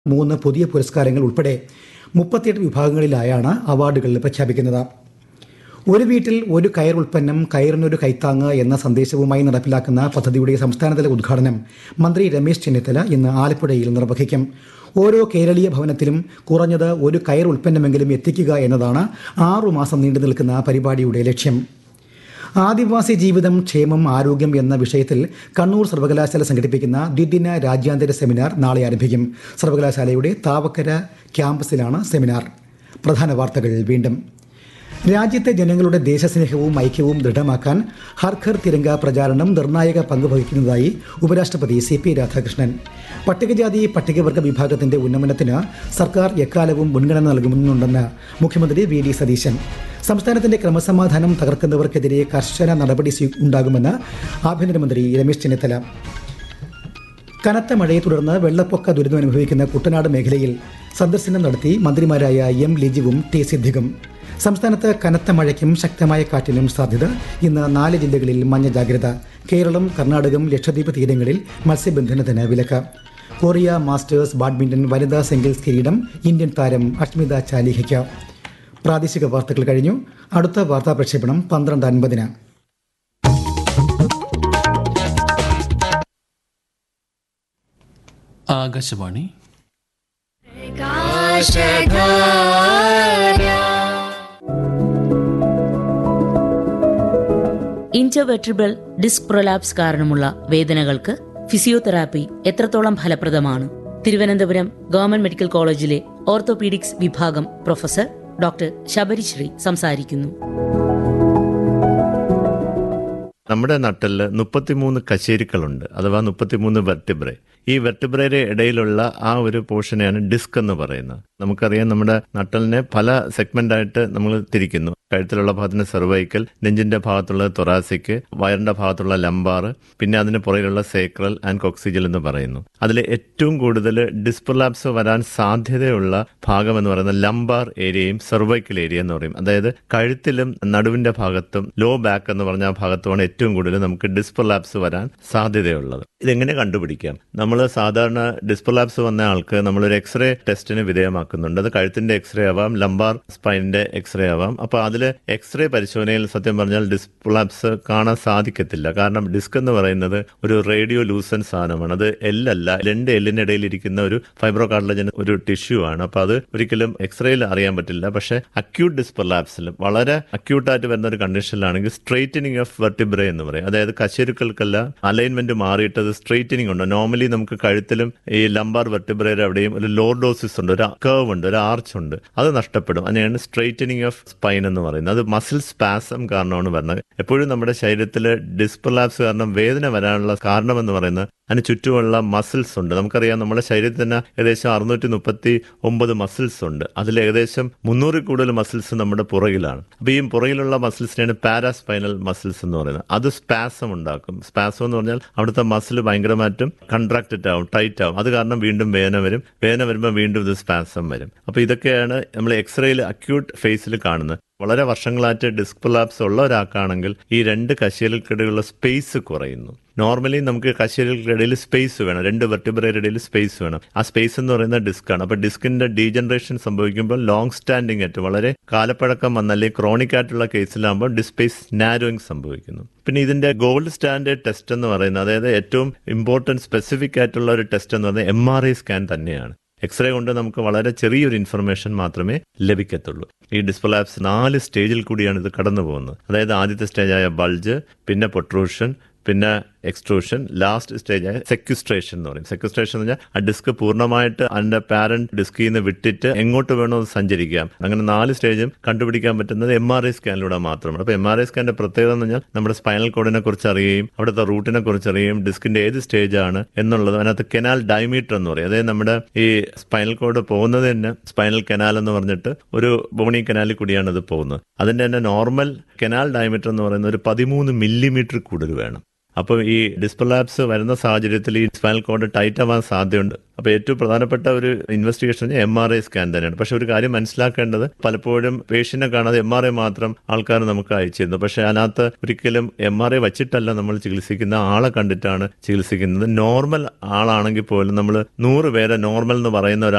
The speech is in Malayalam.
3 പുതിയ പുരസ്കാരങ്ങൾ ഉൾപ്പെടെ 38 വിഭാഗങ്ങളിലായാണ് അവാർഡുകൾ പ്രഖ്യാപിക്കുന്നത്. ഒരു വീട്ടിൽ ഒരു കയർ ഉൽപ്പന്നം കയറിനൊരു കൈത്താങ്ങ് എന്ന സന്ദേശവുമായി നടപ്പിലാക്കുന്ന പദ്ധതിയുടെ സംസ്ഥാനതല ഉദ്ഘാടനം മന്ത്രി രമേശ് ചെന്നിത്തല ഇന്ന് ആലപ്പുഴയിൽ നിർവഹിക്കും. ഓരോ കേരളീയ ഭവനത്തിലും കുറഞ്ഞത് ഒരു കയർ ഉൽപ്പന്നമെങ്കിലും എത്തിക്കുക എന്നതാണ് 6 മാസം നീണ്ടു നിൽക്കുന്ന പരിപാടിയുടെ ലക്ഷ്യം. ആദിവാസി ജീവിതം, ക്ഷേമം, ആരോഗ്യം എന്ന വിഷയത്തിൽ കണ്ണൂർ സർവകലാശാല സംഘടിപ്പിക്കുന്ന ദ്വിദിന രാജ്യാന്തര സെമിനാർ നാളെ ആരംഭിക്കും. സർവകലാശാലയുടെ താവക്കര ക്യാമ്പസിലാണ് സെമിനാർ. പ്രധാന വാർത്തകൾ വീണ്ടും. രാജ്യത്തെ ജനങ്ങളുടെ ദേശസ്നേഹവും ഐക്യവും ദൃഢമാക്കാൻ ഹർ ഘർ തിരങ്ക പ്രചാരണം നിർണായക പങ്ക് വഹിക്കുന്നതായി ഉപരാഷ്ട്രപതി CP രാധാകൃഷ്ണൻ. പട്ടികജാതി പട്ടികവർഗ വിഭാഗത്തിന്റെ ഉന്നമനത്തിന് സർക്കാർ എക്കാലവും മുൻഗണന നൽകുന്നുണ്ടെന്ന് മുഖ്യമന്ത്രി VD സതീശൻ. സംസ്ഥാനത്തിന്റെ ക്രമസമാധാനം തകർക്കുന്നവർക്കെതിരെ കർശന നടപടി ഉണ്ടാകുമെന്ന് ആഭ്യന്തരമന്ത്രി രമേശ് ചെന്നിത്തല. കനത്ത മഴയെ തുടർന്ന് വെള്ളപ്പൊക്ക ദുരിതമനുഭവിക്കുന്ന കുട്ടനാട് മേഖലയിൽ സന്ദർശനം നടത്തി മന്ത്രിമാരായ M ലിജുവും T സിദ്ദിഖും. സംസ്ഥാനത്ത് കനത്ത മഴയ്ക്കും ശക്തമായ കാറ്റിനും സാധ്യത. ഇന്ന് 4 ജില്ലകളിൽ മഞ്ഞ ജാഗ്രത. കേരളം, കർണാടകം, ലക്ഷദ്വീപ് തീരങ്ങളിൽ മത്സ്യബന്ധനത്തിന് വിലക്ക്. കൊറിയ മാസ്റ്റേഴ്സ് ബാഡ്മിന്റൺ വനിതാ സിംഗിൾസ് കിരീടം ഇന്ത്യൻ താരം അഷ്മിത ചാലിഹയ്ക്ക്. പ്രാദേശിക വാർത്തകൾ കഴിഞ്ഞു. അടുത്ത വാർത്താ പ്രക്ഷേപണം 12:50. ആകാശവാണി. ഇന്റർവെർട്ടിബ്രൽ ഡിസ്ക് പ്രൊലാപ്സ് കാരണമുള്ള വേദനകൾക്ക് ഫിസിയോതെറാപ്പി എത്രത്തോളം ഫലപ്രദമാണ്? തിരുവനന്തപുരം ഗവൺമെന്റ് മെഡിക്കൽ കോളേജിലെ ഓർത്തോപീഡിക്സ് വിഭാഗം പ്രൊഫസർ ഡോക്ടർ ശബരിശ്രീ സംസാരിക്കുന്നു. നമ്മുടെ നട്ടലിൽ 33 കശേരുക്കളുണ്ട്, അഥവാ 33 വെർട്ടിബ്രേ. ഈ വെർട്ടിബ്രയുടെ ഇടയിലുള്ള ആ ഒരു പോർഷനെയാണ് ഡിസ്ക് എന്ന് പറയുന്നത്. നമുക്കറിയാം, നമ്മുടെ നട്ടലിനെ പല സെഗ്മെന്റായിട്ട് നമ്മൾ തിരിക്കുന്നു. കഴുത്തിലുള്ള ഭാഗത്തിന് സെർവൈക്കൽ, നെഞ്ചിന്റെ ഭാഗത്തുള്ള തൊറാസിക്, വയറിന്റെ ഭാഗത്തുള്ള ലംബാർ, പിന്നെ അതിന് പുറകിലുള്ള സേക്രൽ ആൻഡ് കോക്സിജൽ എന്ന് പറയുന്നു. അതിൽ ഏറ്റവും കൂടുതൽ ഡിസ്പ്രലാപ്സ് വരാൻ സാധ്യതയുള്ള ഭാഗം എന്ന് പറയുന്നത് ലംബാർ ഏരിയയും സെർവൈക്കൽ ഏരിയ എന്ന് പറയും. അതായത് കഴുത്തിലും നടുവിന്റെ ഭാഗത്തും ലോ ബാക്ക് എന്ന് പറഞ്ഞ ആ ഭാഗത്തുമാണ് ഏറ്റവും കൂടുതൽ നമുക്ക് ഡിസ്പ്രലാപ്സ് വരാൻ സാധ്യതയുള്ളത്. ഇതെങ്ങനെ കണ്ടുപിടിക്കാം? നമ്മൾ സാധാരണ ഡിസ്പ്രലാപ്സ് വന്ന ആൾക്ക് നമ്മളൊരു എക്സ്റേ ടെസ്റ്റിന് വിധേയമാക്കുന്നുണ്ട്. അത് കഴുത്തിന്റെ എക്സ്റേ ആവാം, ലംബാർ സ്പൈനിന്റെ എക്സ്റേ ആവാം. അപ്പോൾ അതിൽ എക്സ്റേ പരിശോധനയിൽ സത്യം പറഞ്ഞാൽ ഡിസ്പ്രലാപ്സ് കാണാൻ സാധിക്കത്തില്ല. കാരണം ഡിസ്ക് എന്ന് പറയുന്നത് ഒരു റേഡിയോ ലൂസൻ സാധനമാണ്. അത് എല്ലല്ല, 2 എല്ലിനിടയിൽ ഇരിക്കുന്ന ഒരു ഫൈബ്രോ കാർട്ടിലജൻ ഒരു ടിഷ്യൂ ആണ്. അപ്പോൾ അത് ഒരിക്കലും എക്സ്റേയിൽ അറിയാൻ പറ്റില്ല. പക്ഷേ അക്യൂട്ട് ഡിസ്പ്രലാപ്സിലും വളരെ അക്യൂട്ടായിട്ട് വരുന്ന ഒരു കണ്ടീഷനിലാണെങ്കിൽ സ്ട്രെയിറ്റനിങ് ഓഫ് വെർട്ടിബ്രേ എന്ന് പറയും. അതായത് കശേരുക്കൾക്കല്ല അലൈൻമെന്റ് മാറിയിട്ടത് സ്ട്രെയിറ്റനിങ് ഉണ്ട്. നോർമലി നമുക്ക് കഴുത്തിലും ഈ ലംബാർ വെർട്ടിബ്രയുടെ അവിടെയും ഒരു ലോർഡോസിസ് ഉണ്ട്, ഒരു കർവ് ഉണ്ട്, ഒരു ആർച്ച് ഉണ്ട്. അത് നഷ്ടപ്പെടും. അതിനെയാണ് സ്ട്രെയിറ്റനിങ് ഓഫ് സ്പൈൻ എന്ന് പറയുന്നത്. അത് മസിൽ സ്പാസം കാരണമാണ് വരുന്നത്. എപ്പോഴും നമ്മുടെ ശരീരത്തിൽ ഡിസ്പ്രലാപ്സ് കാരണം വേദന വരാനുള്ള കാരണം എന്ന് പറയുന്നത് അതിന് ചുറ്റുമുള്ള മസിൽസ് ഉണ്ട്. നമുക്കറിയാം, നമ്മുടെ ശരീരത്തിൽ തന്നെ ഏകദേശം 639 മസിൽസ് ഉണ്ട്. അതിൽ ഏകദേശം 300 കൂടുതൽ മസിൽസ് നമ്മുടെ പുറകിലാണ്. അപ്പോൾ ഈ പുറകിലുള്ള മസിൽസിനെയാണ് പാരാസ്പൈനൽ മസിൽസ് എന്ന് പറയുന്നത്. അത് സ്പാസം ഉണ്ടാക്കും. സ്പാസം എന്ന് പറഞ്ഞാൽ അവിടുത്തെ മസിൽ ഭയങ്കരമായിട്ടും കൺട്രാക്റ്റഡ് ആവും, ടൈറ്റ് ആവും. അത് കാരണം വീണ്ടും വേദന വരും. വേദന വരുമ്പോൾ വീണ്ടും ഇത് സ്പാസം വരും. അപ്പോൾ ഇതൊക്കെയാണ് നമ്മൾ എക്സ്റേയിൽ അക്യൂട്ട് ഫേസിൽ കാണുന്നത്. വളരെ വർഷങ്ങളായിട്ട് ഡിസ്ക് പ്രൊലാപ്സ് ഉള്ള ഒരാൾക്കാണെങ്കിൽ ഈ 2 കശേരുക്കടികളുടെ സ്പേസ് കുറയുന്നു. നോർമലി നമുക്ക് കശേരുക്കടിയിൽ സ്പേസ് വേണം, 2 വെർട്ടിബ്രയുടെ ഇടയിൽ സ്പേസ് വേണം. ആ സ്പേസ് എന്ന് പറയുന്നത് ഡിസ്ക്കാണ്. അപ്പോൾ ഡിസ്കിന്റെ ഡീജനറേഷൻ സംഭവിക്കുമ്പോൾ ലോങ് സ്റ്റാൻഡിംഗ് ആയിട്ട് വളരെ കാലപ്പഴക്കം വന്ന അല്ലെങ്കിൽ ക്രോണിക് ആയിട്ടുള്ള കേസിലാകുമ്പോൾ ഡിസ്പേസ് നാരോയിങ് സംഭവിക്കുന്നു. പിന്നെ ഇതിന്റെ ഗോൾഡ് സ്റ്റാൻഡേർഡ് ടെസ്റ്റ് എന്ന് പറയുന്നത്, അതായത് ഏറ്റവും ഇമ്പോർട്ടൻറ്റ് സ്പെസിഫിക് ആയിട്ടുള്ള ഒരു ടെസ്റ്റ് എന്ന് പറയുന്നത് MRI സ്കാൻ തന്നെയാണ്. എക്സ്റേ കൊണ്ട് നമുക്ക് വളരെ ചെറിയൊരു ഇൻഫർമേഷൻ മാത്രമേ ലഭിക്കത്തുള്ളൂ. ഈ ഡിസ്പ്രലാപ്സ് 4 സ്റ്റേജിൽ കൂടിയാണ് ഇത് കടന്നു പോകുന്നത്. അതായത് ആദ്യത്തെ സ്റ്റേജായ ബൾജ്, പിന്നെ പൊട്രൂഷൻ, പിന്നെ എക്സ്ട്രൂഷൻ, ലാസ്റ്റ് സ്റ്റേജായ സെക്യുസ്ട്രേഷൻ എന്ന് പറയും. സെക്യുസ്ട്രേഷൻ എന്ന് പറഞ്ഞാൽ ആ ഡിസ്ക് പൂർണ്ണമായിട്ട് അതിന്റെ പാരന്റ് ഡിസ്കിൽ നിന്ന് വിട്ടിട്ട് എങ്ങോട്ട് വേണോ അത് സഞ്ചരിക്കാം. അങ്ങനെ 4 സ്റ്റേജും കണ്ടുപിടിക്കാൻ പറ്റുന്നത് MRI സ്കാനിലൂടെ മാത്രമാണ്. അപ്പോൾ MRI സ്കാനിന്റെ പ്രത്യേകത എന്ന് പറഞ്ഞാൽ നമ്മുടെ സ്പൈനൽ കോഡിനെ കുറിച്ച് അറിയുകയും അവിടുത്തെ റൂട്ടിനെ കുറിച്ച് അറിയുകയും ഡിസ്കിന്റെ ഏത് സ്റ്റേജാണ് എന്നുള്ളത്. അതിനകത്ത് കെനാൽ ഡയമീറ്റർ എന്ന് പറയും. അതായത് നമ്മുടെ ഈ സ്പൈനൽ കോഡ് പോകുന്നത് തന്നെ സ്പൈനൽ കനാൽ എന്ന് പറഞ്ഞിട്ട് ഒരു ബോണി കനാലിൽ കൂടിയാണ് ഇത് പോകുന്നത്. അതിന്റെ തന്നെ നോർമൽ കനാൽ ഡയമീറ്റർ എന്ന് പറയുന്നത് ഒരു 13 മില്ലിമീറ്റർ കൂടുതൽ വേണം. അപ്പോൾ ഈ ഡിസ്പ്രലാപ്സ് വരുന്ന സാഹചര്യത്തിൽ ഈ സ്പൈനൽ കോഡ് ടൈറ്റ് ആവാൻ സാധ്യതയുണ്ട്. അപ്പോൾ ഏറ്റവും പ്രധാനപ്പെട്ട ഒരു ഇൻവെസ്റ്റിഗേഷൻ MRI സ്കാൻ തന്നെയാണ്. പക്ഷെ ഒരു കാര്യം മനസ്സിലാക്കേണ്ടത്, പലപ്പോഴും പേഷ്യന്റിനെ കാണാതെ MRI മാത്രം ആൾക്കാർ നമുക്ക് അയച്ചിരുന്നു. പക്ഷെ അതിനകത്ത് ഒരിക്കലും MRI വച്ചിട്ടല്ല നമ്മൾ ചികിത്സിക്കുന്ന, ആളെ കണ്ടിട്ടാണ് ചികിത്സിക്കുന്നത്. നോർമൽ ആളാണെങ്കിൽ പോലും നമ്മൾ 100 പേരെ നോർമൽ എന്ന് പറയുന്ന